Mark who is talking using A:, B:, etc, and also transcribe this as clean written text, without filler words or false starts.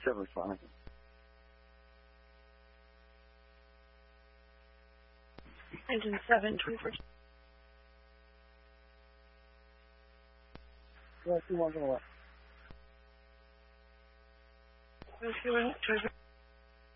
A: 75.
B: Engine 7, 21st.
A: Yeah, 2 on the left.
B: Rescue 21st.